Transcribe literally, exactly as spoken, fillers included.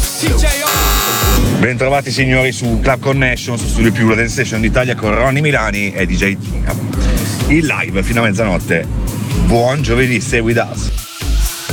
Bentrovati signori su Club Connection, su Studio Più, la dance station d'Italia con Ronny Milani e D J Tina. Il live fino a mezzanotte. Buon giovedì, stay with us.